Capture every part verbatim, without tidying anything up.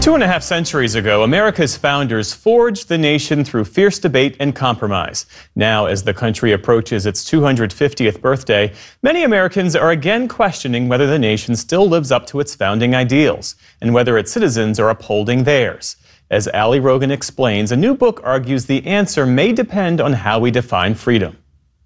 Two and a half centuries ago, America's founders forged the nation through fierce debate and compromise. Now, as the country approaches its two hundred fiftieth birthday, many Americans are again questioning whether the nation still lives up to its founding ideals and whether its citizens are upholding theirs. As Ali Rogan explains, a new book argues the answer may depend on how we define freedom.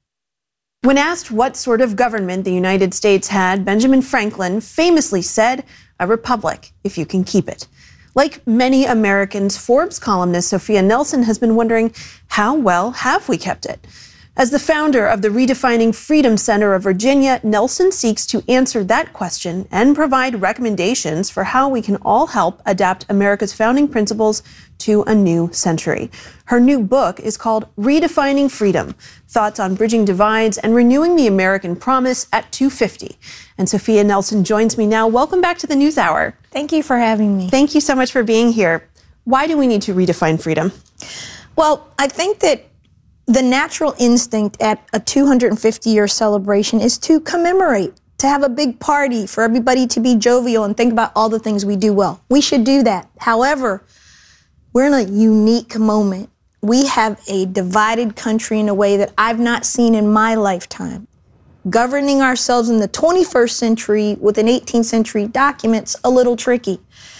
When asked what sort of government the United States had, Benjamin Franklin famously said, "A republic, if you can keep it." Like many Americans, Forbes columnist Sophia Nelson has been wondering, how well have we kept it? As the founder of the Redefining Freedom Center of Virginia, Nelson seeks to answer that question and provide recommendations for how we can all help adapt America's founding principles to a new century. Her new book is called Redefining Freedom: Thoughts on Bridging Divides and Renewing the American Promise at two fifty. And Sophia Nelson joins me now. Welcome back to the NewsHour. Thank you for having me. Thank you so much for being here. Why do we need to redefine freedom? Well, I think that the natural instinct at a two hundred fifty year celebration is to commemorate, to have a big party, for everybody to be jovial and think about all the things we do well. We should do that. However, we're in a unique moment. We have a divided country in a way that I've not seen in my lifetime. Governing ourselves in the twenty-first century with an eighteenth century document's a little tricky.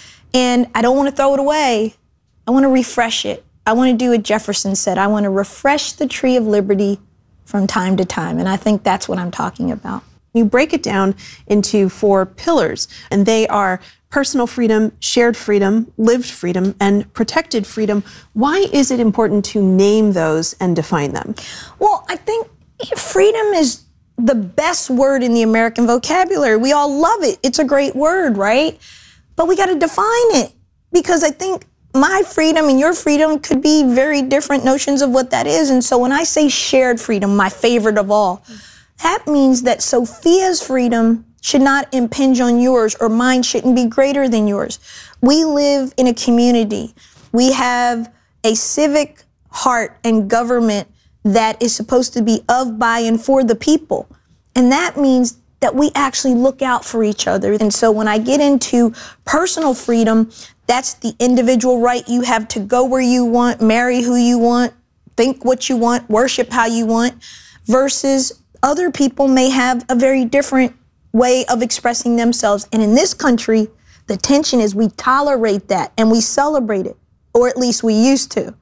And I don't want to throw it away. I want to refresh it. I want to do what Jefferson said. I want to refresh the tree of liberty from time to time. And I think that's what I'm talking about. You break it down into four pillars, and they are personal freedom, shared freedom, lived freedom, and protected freedom. Why is it important to name those and define them? Well, I think freedom is the best word in the American vocabulary. We all love it. It's a great word, right? But we got to define it, because I think my freedom and your freedom could be very different notions of what that is. And so when I say shared freedom, my favorite of all, that means that Sophia's freedom should not impinge on yours, or mine shouldn't be greater than yours. We live in a community. We have a civic heart and government that is supposed to be of, by, and for the people. And that means that we actually look out for each other. And so when I get into personal freedom, that's the individual right you have to go where you want, marry who you want, think what you want, worship how you want, versus other people may have a very different way of expressing themselves. And in this country, the tension is we tolerate that and we celebrate it, or at least we used to.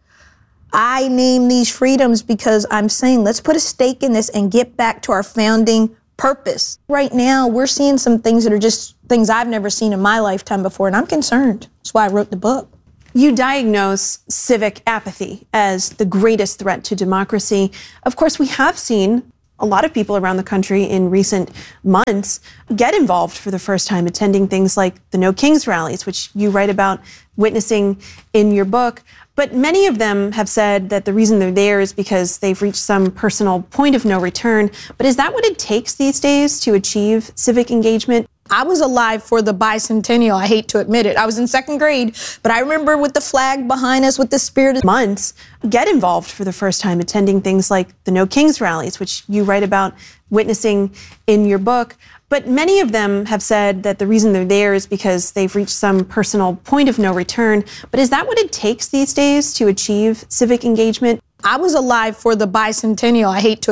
I name these freedoms because I'm saying, let's put a stake in this and get back to our founding purpose. Right now, we're seeing some things that are just things I've never seen in my lifetime before, and I'm concerned. That's why I wrote the book. You diagnose civic apathy as the greatest threat to democracy. Of course, we have seen a lot of people around the country in recent months get involved for the first time, attending things like the No Kings rallies, which you write about witnessing in your book. But many of them have said that the reason they're there is because they've reached some personal point of no return. But is that what it takes these days to achieve civic engagement? I was alive for the bicentennial. I hate to admit it. I was in second grade, but I remember with the flag behind us, with the spirit of months, get involved for the first time, attending things like the No Kings rallies, which you write about witnessing in your book. But many of them have said that the reason they're there is because they've reached some personal point of no return. But is that what it takes these days to achieve civic engagement? I was alive for the bicentennial. I hate to